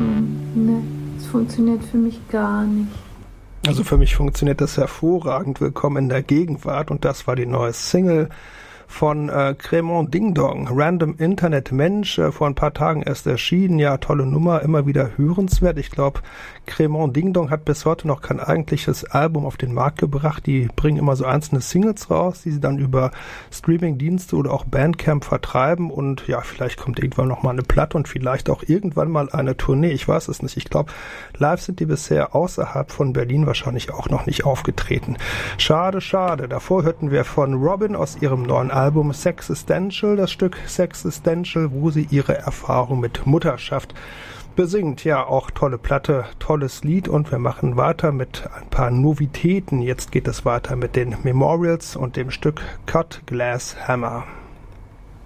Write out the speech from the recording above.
Ne, das funktioniert für mich gar nicht. Also für mich funktioniert das hervorragend. Willkommen in der Gegenwart. Und das war die neue Single von Cremant Ding Dong, Random Internet Mensch, vor ein paar Tagen erst erschienen. Ja, tolle Nummer, immer wieder hörenswert. Ich glaube, Cremant Ding Dong hat bis heute noch kein eigentliches Album auf den Markt gebracht. Die bringen immer so einzelne Singles raus, die sie dann über Streaming-Dienste oder auch Bandcamp vertreiben. Und ja, vielleicht kommt irgendwann noch mal eine Platte und vielleicht auch irgendwann mal eine Tournee. Ich weiß es nicht. Ich glaube, live sind die bisher außerhalb von Berlin wahrscheinlich auch noch nicht aufgetreten. Schade, schade. Davor hörten wir von Robin aus ihrem neuen Album Sexistential, das Stück Sexistential, wo sie ihre Erfahrung mit Mutterschaft besingt. Ja, auch tolle Platte, tolles Lied, und wir machen weiter mit ein paar Novitäten. Jetzt geht es weiter mit den Memorials und dem Stück Cut Glass Hammer.